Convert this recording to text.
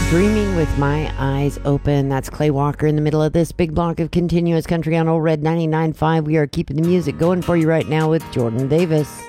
Dreaming with my eyes open. That's Clay Walker in the middle of this big block of continuous country on Old Red 99.5. We are keeping the music going for you right now with Jordan Davis.